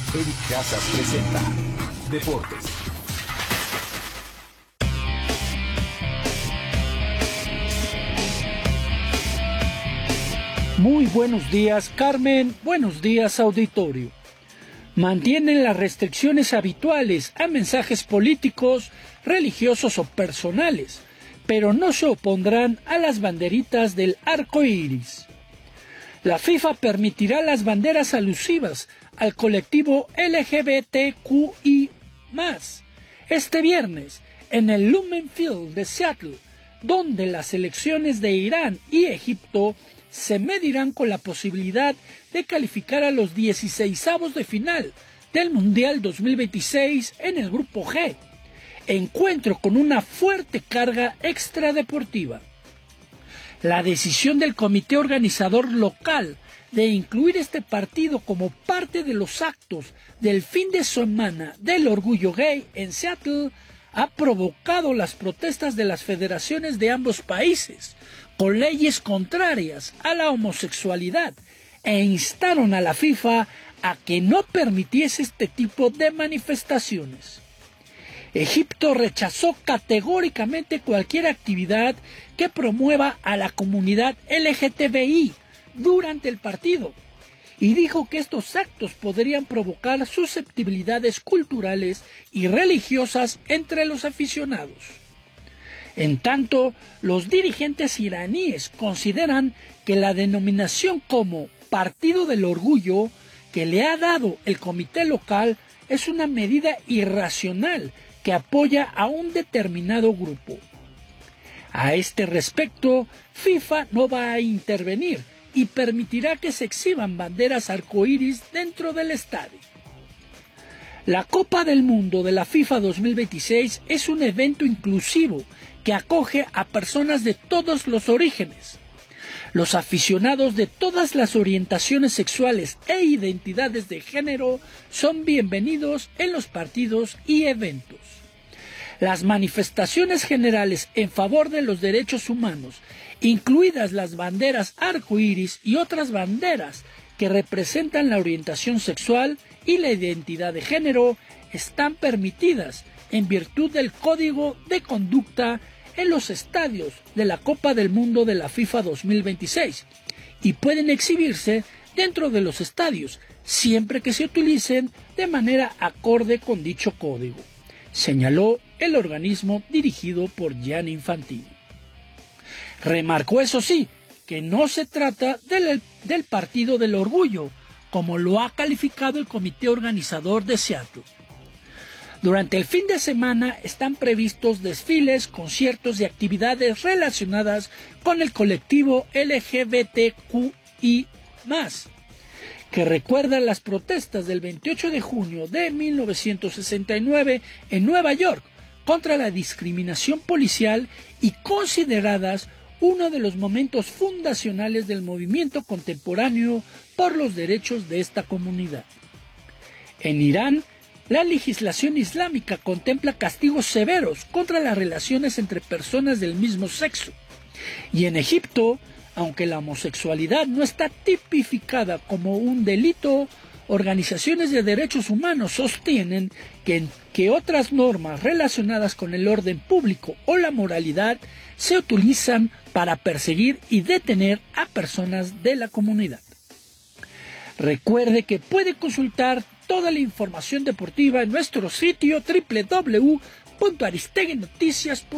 Eric Casas presenta Deportes. Muy buenos días, Carmen. Buenos días, auditorio. Mantienen las restricciones habituales a mensajes políticos, religiosos o personales, pero no se opondrán a las banderitas del arco iris. La FIFA permitirá las banderas alusivas al colectivo LGBTQI+, este viernes en el Lumen Field de Seattle, donde las selecciones de Irán y Egipto se medirán con la posibilidad de calificar a los 16avos de final del Mundial 2026 en el Grupo G, encuentro con una fuerte carga extradeportiva. La decisión del comité organizador local de incluir este partido como parte de los actos del fin de semana del orgullo gay en Seattle ha provocado las protestas de las federaciones de ambos países, con leyes contrarias a la homosexualidad, e instaron a la FIFA a que no permitiese este tipo de manifestaciones. Egipto rechazó categóricamente cualquier actividad que promueva a la comunidad LGTBI durante el partido y dijo que estos actos podrían provocar susceptibilidades culturales y religiosas entre los aficionados. En tanto, los dirigentes iraníes consideran que la denominación como Partido del Orgullo que le ha dado el comité local es una medida irracional que apoya a un determinado grupo. A este respecto, FIFA no va a intervenir y permitirá que se exhiban banderas arcoíris dentro del estadio. La Copa del Mundo de la FIFA 2026 es un evento inclusivo que acoge a personas de todos los orígenes. Los aficionados de todas las orientaciones sexuales e identidades de género son bienvenidos en los partidos y eventos. Las manifestaciones generales en favor de los derechos humanos, incluidas las banderas arcoíris y otras banderas que representan la orientación sexual y la identidad de género, están permitidas en virtud del Código de Conducta en los estadios de la Copa del Mundo de la FIFA 2026 y pueden exhibirse dentro de los estadios siempre que se utilicen de manera acorde con dicho código, señaló el organismo dirigido por Gianni Infantino. Remarcó, eso sí, que no se trata del Partido del Orgullo, como lo ha calificado el comité organizador de Seattle. Durante el fin de semana están previstos desfiles, conciertos y actividades relacionadas con el colectivo LGBTQI+, que recuerdan las protestas del 28 de junio de 1969 en Nueva York contra la discriminación policial y consideradas uno de los momentos fundacionales del movimiento contemporáneo por los derechos de esta comunidad. En Irán, la legislación islámica contempla castigos severos contra las relaciones entre personas del mismo sexo. Y en Egipto, aunque la homosexualidad no está tipificada como un delito, organizaciones de derechos humanos sostienen que otras normas relacionadas con el orden público o la moralidad se utilizan para perseguir y detener a personas de la comunidad. Recuerde que puede consultar toda la información deportiva en nuestro sitio www.aristeguinoticias.com.